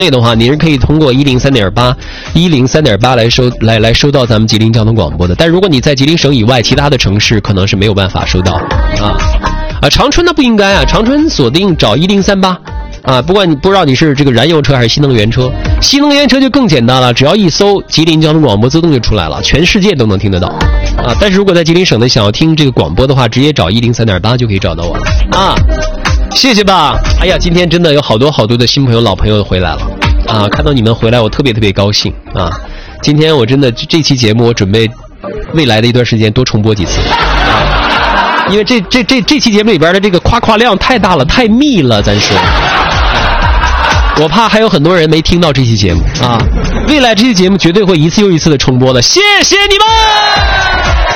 内的话，你是可以通过103.8来收到咱们吉林交通广播的。但如果你在吉林省以外，其他的城市可能是没有办法收到长春那不应该啊，长春锁定找1038不管你不知道你是这个燃油车还是新能源车，新能源车就更简单了，只要一搜吉林交通广播自动就出来了，全世界都能听得到但是如果在吉林省的想要听这个广播的话，直接找103.8就可以找到我谢谢吧。哎呀，今天真的有好多的新朋友老朋友回来了看到你们回来我特别高兴今天我真的这期节目我准备未来的一段时间多重播几次因为这期节目里边的这个夸量太大了，太密了，咱说我怕还有很多人没听到这期节目未来这期节目绝对会一次又一次的重播的，谢谢你们。